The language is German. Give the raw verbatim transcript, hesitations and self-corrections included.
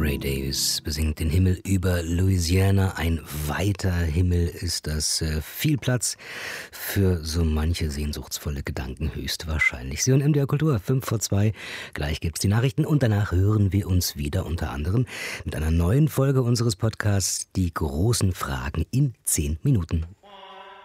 Ray Davies besingt den Himmel über Louisiana. Ein weiter Himmel ist das. Äh, viel Platz für so manche sehnsuchtsvolle Gedanken höchstwahrscheinlich. Sie hören M D R Kultur, fünf vor zwei. Gleich gibt's die Nachrichten und danach hören wir uns wieder unter anderem mit einer neuen Folge unseres Podcasts Die großen Fragen in zehn Minuten.